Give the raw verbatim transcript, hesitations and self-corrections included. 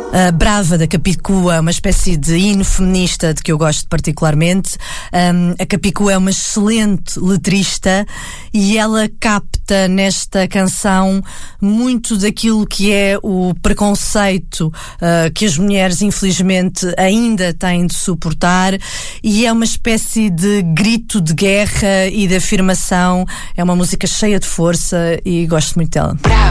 Uh, Brava, da Capicua, uma espécie de hino feminista de que eu gosto particularmente. Um, a Capicua é uma excelente letrista e ela capta nesta canção muito daquilo que é o preconceito uh, que as mulheres infelizmente ainda têm de suportar, e é uma espécie de grito de guerra e de afirmação. É uma música cheia de força e gosto muito dela.